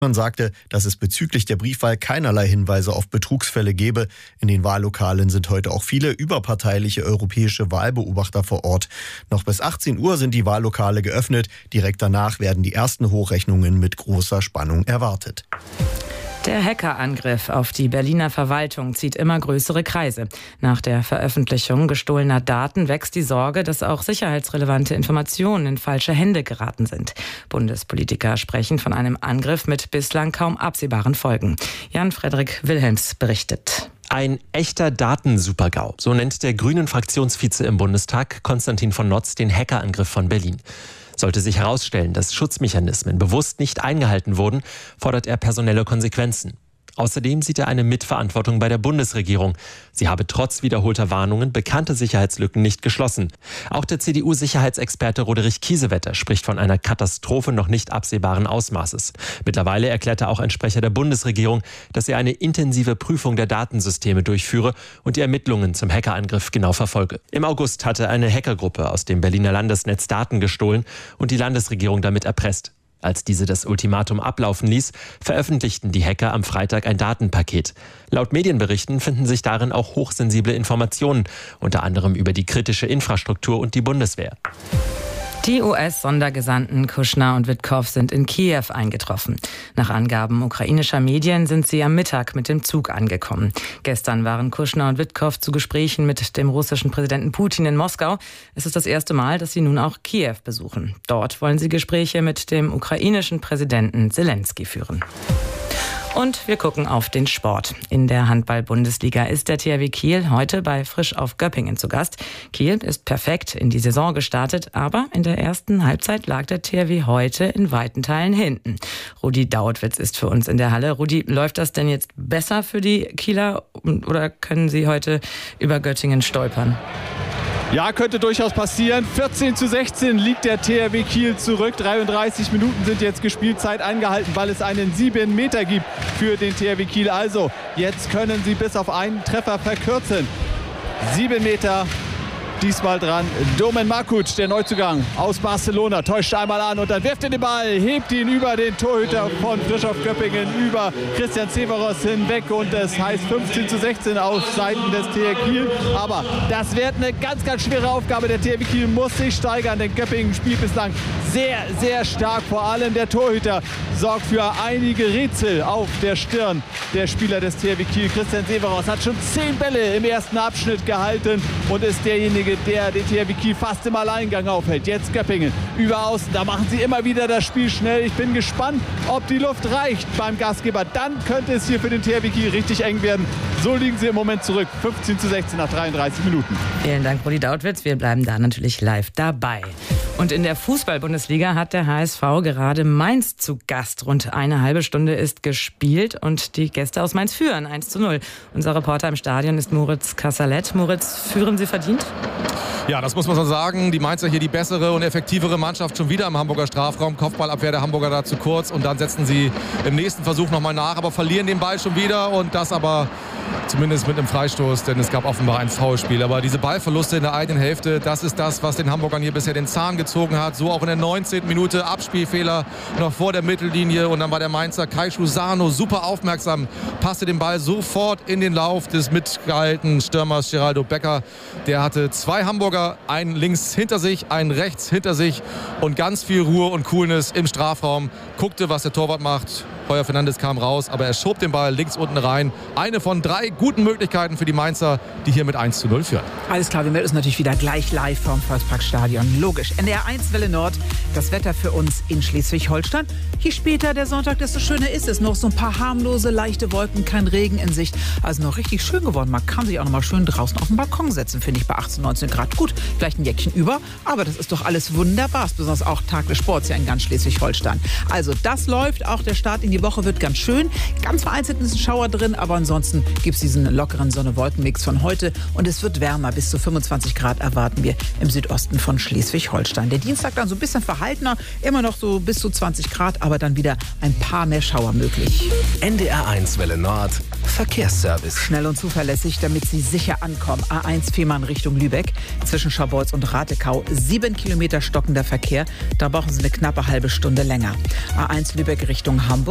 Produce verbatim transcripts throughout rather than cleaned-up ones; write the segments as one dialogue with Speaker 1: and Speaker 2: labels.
Speaker 1: Man sagte, dass es bezüglich der Briefwahl keinerlei Hinweise auf Betrugsfälle gebe. In den Wahllokalen sind heute auch viele überparteiliche europäische Wahlbeobachter vor Ort. Noch bis achtzehn Uhr sind die Wahllokale geöffnet. Direkt danach werden die ersten Hochrechnungen mit großer Spannung erwartet.
Speaker 2: Der Hackerangriff auf die Berliner Verwaltung zieht immer größere Kreise. Nach der Veröffentlichung gestohlener Daten wächst die Sorge, dass auch sicherheitsrelevante Informationen in falsche Hände geraten sind. Bundespolitiker sprechen von einem Angriff mit bislang kaum absehbaren Folgen. Jan-Frederik Wilhelms berichtet.
Speaker 3: Ein echter Datensupergau, so nennt der Grünen-Fraktionsvize im Bundestag Konstantin von Notz den Hackerangriff von Berlin. Sollte sich herausstellen, dass Schutzmechanismen bewusst nicht eingehalten wurden, fordert er personelle Konsequenzen. Außerdem sieht er eine Mitverantwortung bei der Bundesregierung. Sie habe trotz wiederholter Warnungen bekannte Sicherheitslücken nicht geschlossen. Auch der C D U-Sicherheitsexperte Roderich Kiesewetter spricht von einer Katastrophe noch nicht absehbaren Ausmaßes. Mittlerweile erklärte auch ein Sprecher der Bundesregierung, dass er eine intensive Prüfung der Datensysteme durchführe und die Ermittlungen zum Hackerangriff genau verfolge. Im August hatte eine Hackergruppe aus dem Berliner Landesnetz Daten gestohlen und die Landesregierung damit erpresst. Als diese das Ultimatum ablaufen ließ, veröffentlichten die Hacker am Freitag ein Datenpaket. Laut Medienberichten finden sich darin auch hochsensible Informationen, unter anderem über die kritische Infrastruktur und die Bundeswehr.
Speaker 2: Die U S-Sondergesandten Kushner und Witkow sind in Kiew eingetroffen. Nach Angaben ukrainischer Medien sind sie am Mittag mit dem Zug angekommen. Gestern waren Kushner und Witkow zu Gesprächen mit dem russischen Präsidenten Putin in Moskau. Es ist das erste Mal, dass sie nun auch Kiew besuchen. Dort wollen sie Gespräche mit dem ukrainischen Präsidenten Selenskyj führen. Und wir gucken auf den Sport. In der Handball-Bundesliga ist der T H W Kiel heute bei Frisch auf Göppingen zu Gast. Kiel ist perfekt in die Saison gestartet, aber in der ersten Halbzeit lag der T H W heute in weiten Teilen hinten. Rudi Dautwitz ist für uns in der Halle. Rudi, läuft das denn jetzt besser für die Kieler oder können sie heute über Göttingen stolpern?
Speaker 4: Ja, könnte durchaus passieren. vierzehn zu sechzehn liegt der T H W Kiel zurück. dreiunddreißig Minuten sind jetzt Gespielzeit angehalten, weil es einen sieben Meter gibt für den T H W Kiel. Also, jetzt können sie bis auf einen Treffer verkürzen. Sieben Meter. Diesmal dran Domen Markuc, der Neuzugang aus Barcelona, täuscht einmal an und dann wirft er den Ball, hebt ihn über den Torhüter von Frisch auf Göppingen, über Christian Severos hinweg und es heißt fünfzehn zu sechzehn auf Seiten des T H W Kiel. Aber das wird eine ganz, ganz schwere Aufgabe. Der T H W Kiel muss sich steigern, denn Göppingen spielt bislang sehr, sehr stark. Vor allem der Torhüter sorgt für einige Rätsel auf der Stirn der Spieler des T H W Kiel. Christian Severos hat schon zehn Bälle im ersten Abschnitt gehalten und ist derjenige, der den T H W Kiel fast im Alleingang aufhält. Jetzt Göppingen über außen, da machen sie immer wieder das Spiel schnell. Ich bin gespannt, ob die Luft reicht beim Gastgeber. Dann könnte es hier für den T H W Kiel richtig eng werden. So liegen sie im Moment zurück. fünfzehn zu sechzehn nach dreiunddreißig Minuten.
Speaker 2: Vielen Dank, Rudi Dautwitz. Wir bleiben da natürlich live dabei. Und in der Fußball-Bundesliga hat der H S V gerade Mainz zu Gast. Rund eine halbe Stunde ist gespielt und die Gäste aus Mainz führen eins zu null. Unser Reporter im Stadion ist Moritz Kassalet. Moritz, führen Sie verdient?
Speaker 5: Ja, das muss man so sagen. Die Mainzer hier die bessere und effektivere Mannschaft schon wieder im Hamburger Strafraum. Kopfballabwehr der Hamburger da zu kurz und dann setzen sie im nächsten Versuch nochmal nach, aber verlieren den Ball schon wieder und das aber zumindest mit einem Freistoß, denn es gab offenbar ein Foulspiel. Aber diese Ballverluste in der eigenen Hälfte, das ist das, was den Hamburgern hier bisher den Zahn gezogen hat. So auch in der neunzehnten Minute Abspielfehler noch vor der Mittellinie und dann war der Mainzer Kai Schusano super aufmerksam, passte den Ball sofort in den Lauf des mitgehaltenen Stürmers Geraldo Becker. Der hatte zwei Hamburger, einen links hinter sich, einen rechts hinter sich und ganz viel Ruhe und Coolness im Strafraum. Guckte, was der Torwart macht. Heuer Fernandes kam raus, aber er schob den Ball links unten rein. Eine von drei guten Möglichkeiten für die Mainzer, die hier mit eins zu null führen.
Speaker 6: Alles klar, wir melden uns natürlich wieder gleich live vom Volksparkstadion. Logisch. N D R eins Welle Nord, das Wetter für uns in Schleswig-Holstein. Je später der Sonntag, desto schöner ist es. Noch so ein paar harmlose, leichte Wolken, kein Regen in Sicht. Also noch richtig schön geworden. Man kann sich auch noch mal schön draußen auf den Balkon setzen, finde ich, bei achtzehn, neunzehn Grad. Gut, vielleicht ein Jäckchen über, aber das ist doch alles wunderbar. Besonders auch Tag des Sports hier in ganz Schleswig-Holstein. Also das läuft, auch der Start in die Woche wird ganz schön. Ganz vereinzelt ist ein Schauer drin, aber ansonsten gibt es diesen lockeren Sonne-Wolken-Mix von heute und es wird wärmer. Bis zu fünfundzwanzig Grad erwarten wir im Südosten von Schleswig-Holstein. Der Dienstag dann so ein bisschen verhaltener, immer noch so bis zu zwanzig Grad, aber dann wieder ein paar mehr Schauer möglich.
Speaker 7: N D R eins Welle Nord, Verkehrsservice.
Speaker 6: Schnell und zuverlässig, damit Sie sicher ankommen. A eins Fehmarn Richtung Lübeck, zwischen Scharbeutz und Ratekau. Sieben Kilometer stockender Verkehr, da brauchen Sie eine knappe halbe Stunde länger. A eins Lübeck Richtung Hamburg.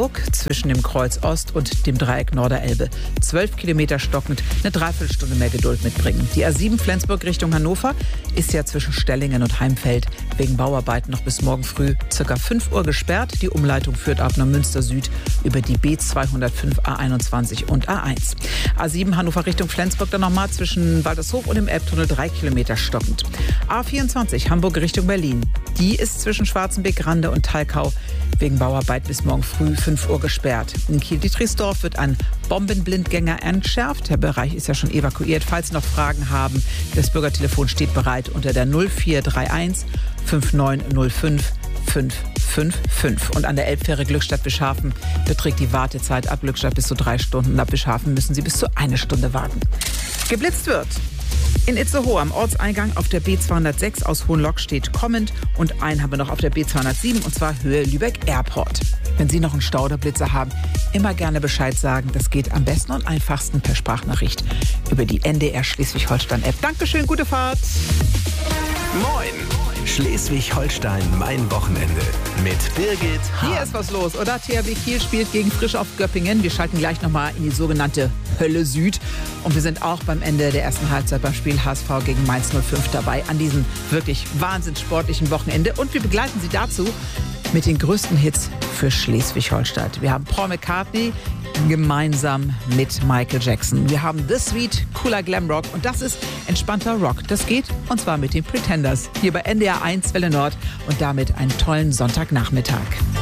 Speaker 6: Hamburg zwischen dem Kreuz Ost und dem Dreieck Norderelbe. Zwölf Kilometer stockend, eine Dreiviertelstunde mehr Geduld mitbringen. Die A sieben Flensburg Richtung Hannover ist ja zwischen Stellingen und Heimfeld wegen Bauarbeiten noch bis morgen früh circa fünf Uhr gesperrt. Die Umleitung führt ab nach Münster Süd über die B zweihundertfünf, A einundzwanzig und A eins. A sieben Hannover Richtung Flensburg dann nochmal zwischen Waltershof und dem Elbtunnel drei Kilometer stockend. A vierundzwanzig Hamburg Richtung Berlin. Die ist zwischen Schwarzenbeck-Rande und Thalkau wegen Bauarbeit bis morgen früh fünf Uhr gesperrt. In Kiel-Dietrichsdorf wird ein Bombenblindgänger entschärft. Der Bereich ist ja schon evakuiert. Falls Sie noch Fragen haben, das Bürgertelefon steht bereit unter der null vier drei eins fünf neun null fünf fünf fünf fünf. Und an der Elbfähre Glückstadt-Bischhafen beträgt die Wartezeit ab Glückstadt bis zu drei Stunden. Ab Bischhafen müssen Sie bis zu eine Stunde warten. Geblitzt wird in Itzehoe am Ortseingang auf der B zweihundertsechs aus Hohenlock steht kommend und einen haben wir noch auf der B zweihundertsieben und zwar Höhe Lübeck Airport. Wenn Sie noch einen Stau oder Blitzer haben, immer gerne Bescheid sagen. Das geht am besten und einfachsten per Sprachnachricht über die N D R Schleswig-Holstein-App. Dankeschön, gute Fahrt.
Speaker 7: Moin! Schleswig-Holstein, mein Wochenende mit Birgit Hahn.
Speaker 6: Hier ist was los, oder? T H W Kiel spielt gegen Frisch auf Göppingen. Wir schalten gleich nochmal in die sogenannte Hölle Süd. Und wir sind auch beim Ende der ersten Halbzeit beim Spiel H S V gegen Mainz null fünf dabei an diesem wirklich wahnsinnig sportlichen Wochenende. Und wir begleiten Sie dazu mit den größten Hits für Schleswig-Holstein. Wir haben Paul McCartney gemeinsam mit Michael Jackson. Wir haben The Sweet, cooler Glamrock und das ist entspannter Rock. Das geht und zwar mit den Pretenders hier bei N D R eins Welle Nord und damit einen tollen Sonntagnachmittag.